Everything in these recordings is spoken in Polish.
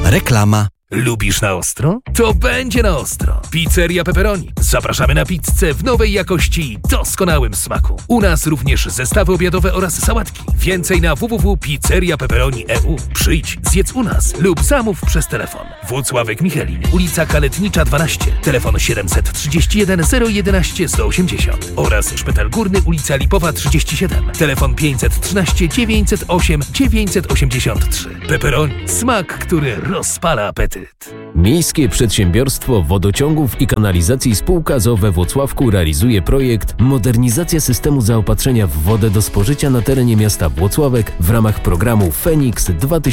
Reklama. Lubisz na ostro? To będzie na ostro. Pizzeria Pepperoni. Zapraszamy na pizzę w nowej jakości i doskonałym smaku. U nas również zestawy obiadowe oraz sałatki. Więcej na www.pizzeriapepperoni.eu. Przyjdź, zjedz u nas lub zamów przez telefon. Włocławek Michelin, ulica Kaletnicza 12, telefon 731 011 180 oraz Szpital Górny, ulica Lipowa 37, telefon 513 908 983. Pepperoni. Smak, który rozpala apetyt. Miejskie Przedsiębiorstwo Wodociągów i Kanalizacji Spółka z o.o. we Włocławku realizuje projekt Modernizacja systemu zaopatrzenia w wodę do spożycia na terenie miasta Włocławek w ramach programu Feniks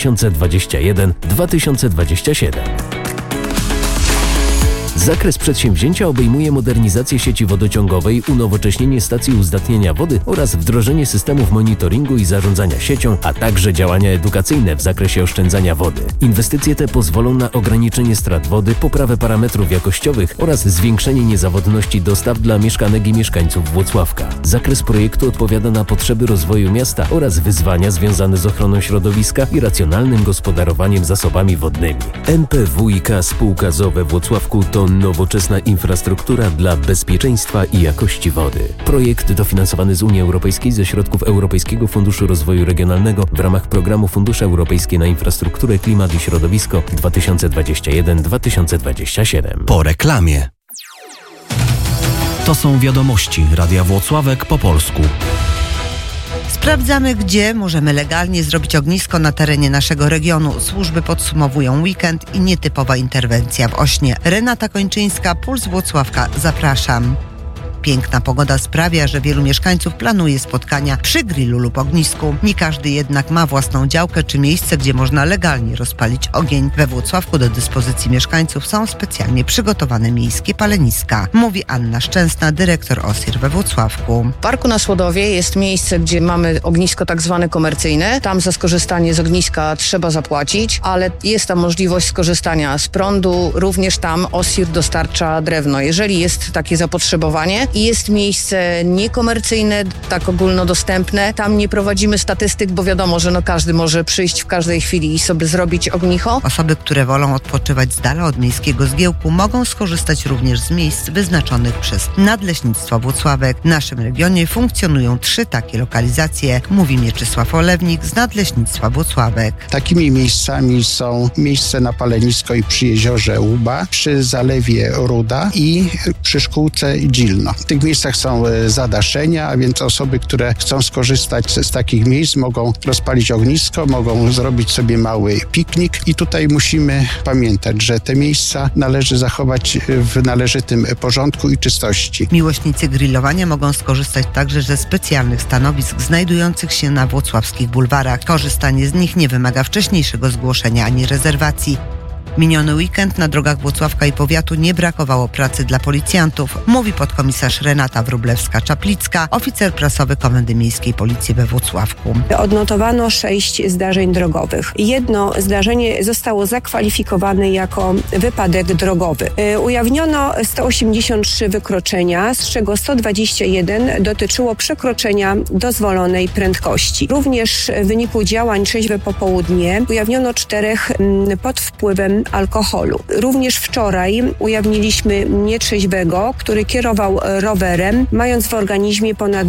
2021-2027. Zakres przedsięwzięcia obejmuje modernizację sieci wodociągowej, unowocześnienie stacji uzdatniania wody oraz wdrożenie systemów monitoringu i zarządzania siecią, a także działania edukacyjne w zakresie oszczędzania wody. Inwestycje te pozwolą na ograniczenie strat wody, poprawę parametrów jakościowych oraz zwiększenie niezawodności dostaw dla mieszkanek i mieszkańców Włocławka. Zakres projektu odpowiada na potrzeby rozwoju miasta oraz wyzwania związane z ochroną środowiska i racjonalnym gospodarowaniem zasobami wodnymi. MPWiK Spółka z o.o. we Włocławku to nowoczesna infrastruktura dla bezpieczeństwa i jakości wody. Projekt dofinansowany z Unii Europejskiej ze środków Europejskiego Funduszu Rozwoju Regionalnego w ramach programu Fundusze Europejskie na Infrastrukturę, Klimat i Środowisko 2021-2027. Po reklamie. To są wiadomości Radia Włocławek po polsku. Sprawdzamy, gdzie możemy legalnie zrobić ognisko na terenie naszego regionu. Służby podsumowują weekend i nietypowa interwencja w Ośnie. Renata Kończyńska, Puls Włocławka. Zapraszam. Piękna pogoda sprawia, że wielu mieszkańców planuje spotkania przy grillu lub ognisku. Nie każdy jednak ma własną działkę czy miejsce, gdzie można legalnie rozpalić ogień. We Włocławku do dyspozycji mieszkańców są specjalnie przygotowane miejskie paleniska. Mówi Anna Szczęsna, dyrektor OSIR we Włocławku. W Parku na Słodowie jest miejsce, gdzie mamy ognisko tak zwane komercyjne. Tam za skorzystanie z ogniska trzeba zapłacić, ale jest tam możliwość skorzystania z prądu. Również tam OSIR dostarcza drewno. Jeżeli jest takie zapotrzebowanie, i jest miejsce niekomercyjne, tak ogólnodostępne. Tam nie prowadzimy statystyk, bo wiadomo, że każdy może przyjść w każdej chwili i sobie zrobić ognicho. Osoby, które wolą odpoczywać z dala od miejskiego zgiełku, mogą skorzystać również z miejsc wyznaczonych przez Nadleśnictwo Włocławek. W naszym regionie funkcjonują 3 takie lokalizacje, mówi Mieczysław Olewnik z Nadleśnictwa Włocławek. Takimi miejscami są miejsce na palenisko i przy jeziorze Łuba, przy zalewie Ruda i przy szkółce Dzilno. W tych miejscach są zadaszenia, a więc osoby, które chcą skorzystać z takich miejsc, mogą rozpalić ognisko, mogą zrobić sobie mały piknik i tutaj musimy pamiętać, że te miejsca należy zachować w należytym porządku i czystości. Miłośnicy grillowania mogą skorzystać także ze specjalnych stanowisk znajdujących się na włocławskich bulwarach. Korzystanie z nich nie wymaga wcześniejszego zgłoszenia ani rezerwacji. Miniony weekend na drogach Włocławka i powiatu nie brakowało pracy dla policjantów, mówi podkomisarz Renata Wróblewska-Czaplicka, oficer prasowy Komendy Miejskiej Policji we Włocławku. Odnotowano 6 zdarzeń drogowych. Jedno zdarzenie zostało zakwalifikowane jako wypadek drogowy. Ujawniono 183 wykroczenia, z czego 121 dotyczyło przekroczenia dozwolonej prędkości. Również w wyniku działań Trzeźwe Popołudnie ujawniono 4 pod wpływem alkoholu. Również wczoraj ujawniliśmy nietrzeźwego, który kierował rowerem, mając w organizmie ponad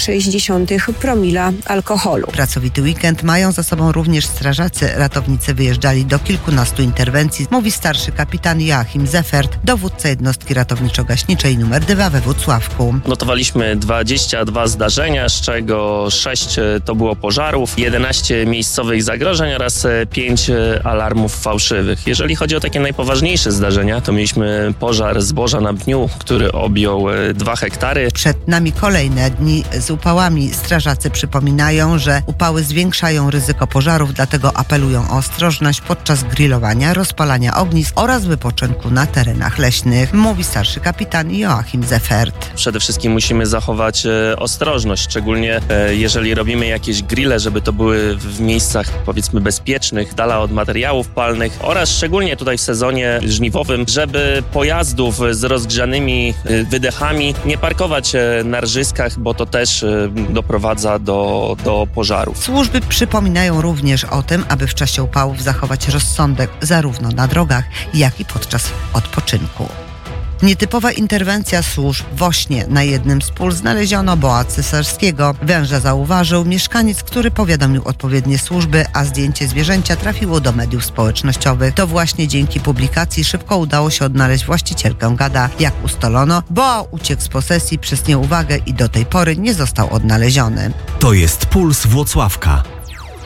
2,6 promila alkoholu. Pracowity weekend mają za sobą również strażacy. Ratownicy wyjeżdżali do kilkunastu interwencji, mówi starszy kapitan Joachim Zeffert, dowódca jednostki ratowniczo-gaśniczej nr 2 we Włocławku. Notowaliśmy 22 zdarzenia, z czego 6 to było pożarów, 11 miejscowych zagrożeń oraz 5 alarmów fałszywych. Jeżeli chodzi o takie najpoważniejsze zdarzenia, to mieliśmy pożar zboża na pniu, który objął 2 hektary. Przed nami kolejne dni z upałami. Strażacy przypominają, że upały zwiększają ryzyko pożarów, dlatego apelują o ostrożność podczas grillowania, rozpalania ognisk oraz wypoczynku na terenach leśnych, mówi starszy kapitan Joachim Zeffert. Przede wszystkim musimy zachować ostrożność, szczególnie jeżeli robimy jakieś grille, żeby to były w miejscach powiedzmy bezpiecznych, dala od materiałów palnych oraz szczególnie szczególnie tutaj w sezonie żniwowym, żeby pojazdów z rozgrzanymi wydechami nie parkować na rżyskach, bo to też doprowadza do pożarów. Służby przypominają również o tym, aby w czasie upałów zachować rozsądek zarówno na drogach, jak i podczas odpoczynku. Nietypowa interwencja służb w Ośnie. Na jednym z pól znaleziono boa cesarskiego. Węża zauważył mieszkaniec, który powiadomił odpowiednie służby, a zdjęcie zwierzęcia trafiło do mediów społecznościowych. To właśnie dzięki publikacji szybko udało się odnaleźć właścicielkę gada. Jak ustalono, boa uciekł z posesji przez nieuwagę i do tej pory nie został odnaleziony. To jest Puls Włocławka.